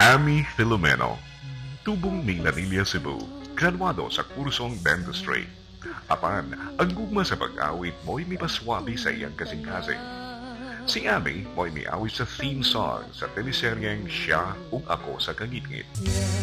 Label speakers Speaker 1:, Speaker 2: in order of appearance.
Speaker 1: Ami Filomeno, tubong Milanilla, Cebu, graduado sa kursong dentistry. Apan, ang gugma sa pag-awit mo'y may paswabi sa iyang kasing-kasing. Si Ami mo'y may awit sa theme song sa teleseryeng Siya ug Ako sa Kangit-ngit.